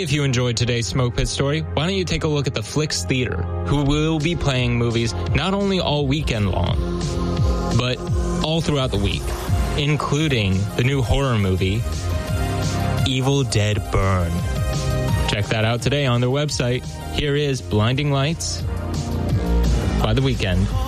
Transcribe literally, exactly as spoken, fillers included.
if you enjoyed today's Smoke Pit story, why don't you take a look at the Flicks Theater, who will be playing movies not only all weekend long, but all throughout the week, including the new horror movie, Evil Dead Burn. Check that out today on their website. Here is Blinding Lights by The Weeknd.